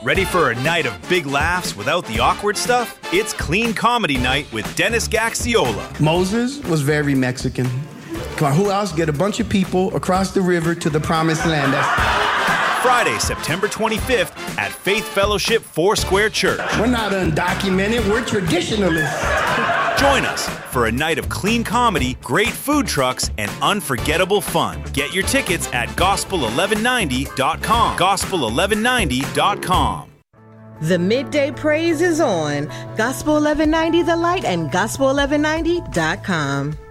Ready for a night of big laughs without the awkward stuff? It's Clean Comedy Night with Dennis Gaxiola. Moses was very Mexican. Come on, who else? Get a bunch of people across the river to the promised land. Friday, September 25th at Faith Fellowship Foursquare Church. We're not undocumented, we're traditionalists. Join us for a night of clean comedy, great food trucks, and unforgettable fun. Get your tickets at gospel1190.com. Gospel1190.com. The Midday Praise is on Gospel 1190 The Light and gospel1190.com.